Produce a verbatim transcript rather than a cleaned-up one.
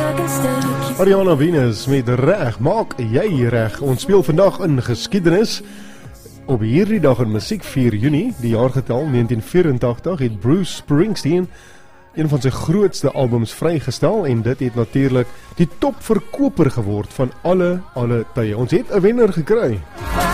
Ariana Venus met Reg, maak jy reg. Ons speel vandag in geskiedenis. Op hierdie dag in musiek, vier Junie, die jaargetal negentien vyf-en-tagtig, het Bruce Springsteen een van sy grootste albums vrygestel en dit het natuurlik die topverkoper geword van alle alle tye. Ons het 'n wenner gekry.